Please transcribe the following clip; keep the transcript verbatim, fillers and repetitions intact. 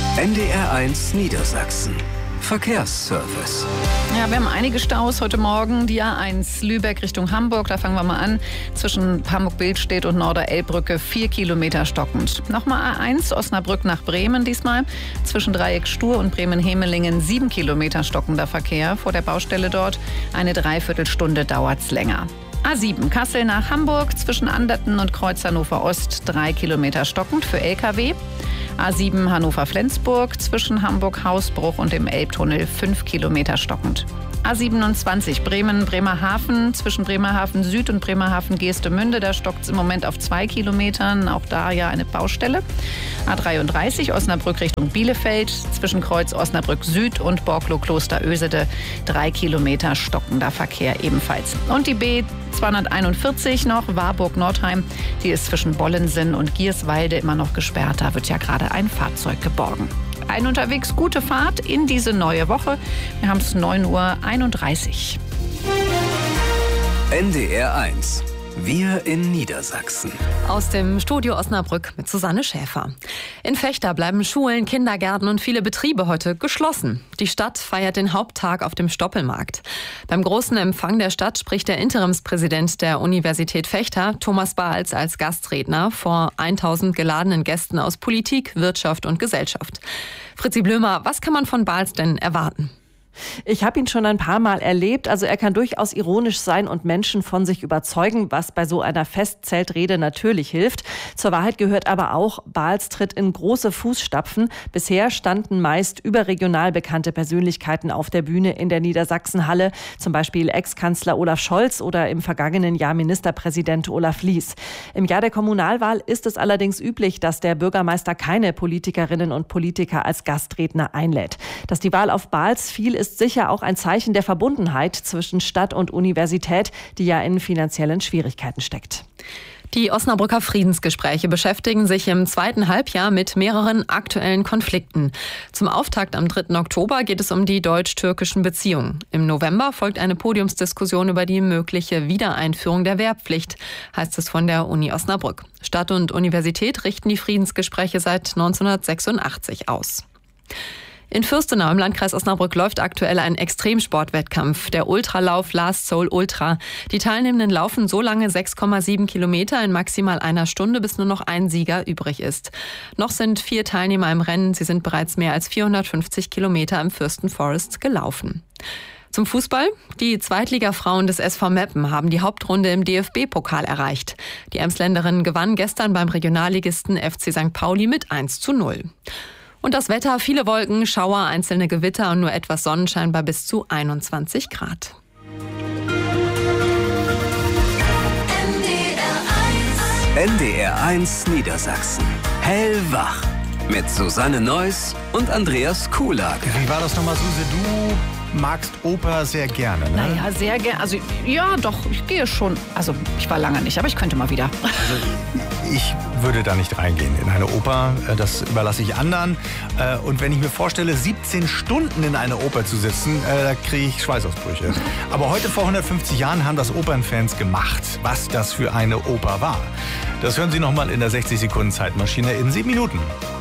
N D R eins Niedersachsen. Verkehrsservice. Ja, wir haben einige Staus heute Morgen. Die A eins Lübeck Richtung Hamburg, da fangen wir mal an. Zwischen Hamburg-Billstedt und Norderelbbrücke vier Kilometer stockend. Nochmal A eins Osnabrück nach Bremen diesmal. Zwischen Dreieck Stur und Bremen-Hemelingen sieben Kilometer stockender Verkehr. Vor der Baustelle dort eine Dreiviertelstunde dauert's länger. A sieben Kassel nach Hamburg zwischen Anderten und Kreuz Hannover Ost drei Kilometer stockend für L K W. A sieben Hannover-Flensburg zwischen Hamburg-Hausbruch und dem Elbtunnel fünf Kilometer stockend. A siebenundzwanzig Bremen-Bremerhaven zwischen Bremerhaven Süd und Bremerhaven Geestemünde. Da stockt es im Moment auf zwei Kilometern. Auch da ja eine Baustelle. A dreiunddreißig Osnabrück Richtung Bielefeld zwischen Kreuz Osnabrück Süd und Borklow-Kloster Ösede. Drei Kilometer stockender Verkehr ebenfalls. Und die B zweihunderteinundvierzig noch, Warburg-Nordheim. Die ist zwischen Bollensen und Gierswalde immer noch gesperrt. Da wird ja gerade ein Fahrzeug geborgen. Ein unterwegs gute Fahrt in diese neue Woche. Wir haben es neun Uhr einunddreißig. N D R eins. Wir in Niedersachsen. Aus dem Studio Osnabrück mit Susanne Schäfer. In Vechta bleiben Schulen, Kindergärten und viele Betriebe heute geschlossen. Die Stadt feiert den Haupttag auf dem Stoppelmarkt. Beim großen Empfang der Stadt spricht der Interimspräsident der Universität Vechta, Thomas Bahls, als Gastredner vor tausend geladenen Gästen aus Politik, Wirtschaft und Gesellschaft. Fritzi Blömer, was kann man von Bahls denn erwarten? Ich habe ihn schon ein paar Mal erlebt. Also er kann durchaus ironisch sein und Menschen von sich überzeugen, was bei so einer Festzeltrede natürlich hilft. Zur Wahrheit gehört aber auch, Bahls tritt in große Fußstapfen. Bisher standen meist überregional bekannte Persönlichkeiten auf der Bühne in der Niedersachsenhalle. Zum Beispiel Ex-Kanzler Olaf Scholz oder im vergangenen Jahr Ministerpräsident Olaf Lies. Im Jahr der Kommunalwahl ist es allerdings üblich, dass der Bürgermeister keine Politikerinnen und Politiker als Gastredner einlädt. Dass die Wahl auf Bahls fiel, ist sicher auch ein Zeichen der Verbundenheit zwischen Stadt und Universität, die ja in finanziellen Schwierigkeiten steckt. Die Osnabrücker Friedensgespräche beschäftigen sich im zweiten Halbjahr mit mehreren aktuellen Konflikten. Zum Auftakt am dritten Oktober geht es um die deutsch-türkischen Beziehungen. Im November folgt eine Podiumsdiskussion über die mögliche Wiedereinführung der Wehrpflicht, heißt es von der Uni Osnabrück. Stadt und Universität richten die Friedensgespräche seit neunzehnhundertsechsundachtzig aus. In Fürstenau im Landkreis Osnabrück läuft aktuell ein Extremsportwettkampf, der Ultralauf Last Soul Ultra. Die Teilnehmenden laufen so lange sechs Komma sieben Kilometer in maximal einer Stunde, bis nur noch ein Sieger übrig ist. Noch sind vier Teilnehmer im Rennen. Sie sind bereits mehr als vierhundertfünfzig Kilometer im Fürstenforest gelaufen. Zum Fußball. Die Zweitligafrauen des S V Meppen haben die Hauptrunde im D F B-Pokal erreicht. Die Emsländerinnen gewannen gestern beim Regionalligisten F C Sankt Pauli mit eins zu null. Und das Wetter, viele Wolken, Schauer, einzelne Gewitter und nur etwas Sonnenschein bei bis zu einundzwanzig Grad. N D R eins Niedersachsen. Hellwach. Mit Susanne Neuss und Andreas Kuhlage. Wie war das nochmal, Suse? Du magst Oper sehr gerne, ne? Naja, sehr gerne. Also ja, doch, ich gehe schon. Also ich war lange nicht, aber ich könnte mal wieder. Also ich würde da nicht reingehen in eine Oper. Das überlasse ich anderen. Und wenn ich mir vorstelle, siebzehn Stunden in einer Oper zu sitzen, da kriege ich Schweißausbrüche. Aber heute vor hundertfünfzig Jahren haben das Opernfans gemacht, was das für eine Oper war. Das hören Sie nochmal in der sechzig Sekunden Zeitmaschine in sieben Minuten.